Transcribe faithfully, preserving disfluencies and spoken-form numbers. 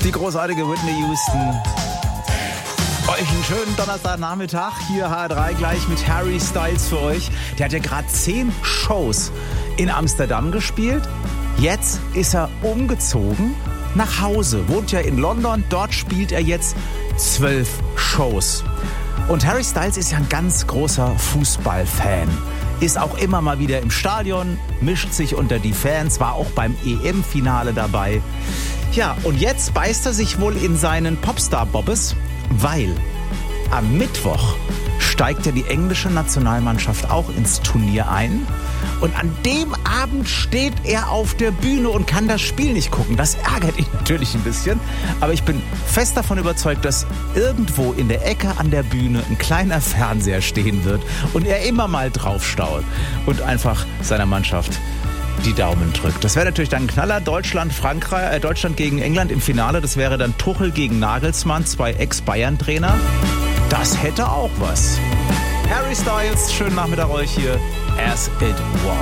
Die großartige Whitney Houston. Euch einen schönen Donnerstagnachmittag. Hier H R drei gleich mit Harry Styles für euch. Der hat ja gerade zehn Shows in Amsterdam gespielt. Jetzt ist er umgezogen nach Hause. Wohnt ja in London. Dort spielt er jetzt zwölf Shows. Und Harry Styles ist ja ein ganz großer Fußballfan. Ist auch immer mal wieder im Stadion, mischt sich unter die Fans, war auch beim E M-Finale dabei. Ja, und jetzt beißt er sich wohl in seinen Popstar-Bobbes, weil am Mittwoch steigt ja die englische Nationalmannschaft auch ins Turnier ein. Und an dem Abend steht er auf der Bühne und kann das Spiel nicht gucken. Das ärgert ihn natürlich ein bisschen. Aber ich bin fest davon überzeugt, dass irgendwo in der Ecke an der Bühne ein kleiner Fernseher stehen wird und er immer mal draufstaut und einfach seiner Mannschaft die Daumen drückt. Das wäre natürlich dann ein Knaller. Deutschland, Frankreich, äh, Deutschland gegen England im Finale. Das wäre dann Tuchel gegen Nagelsmann, zwei Ex-Bayern-Trainer. Das hätte auch was. Harry Styles, schönen Nachmittag euch hier. As It Was.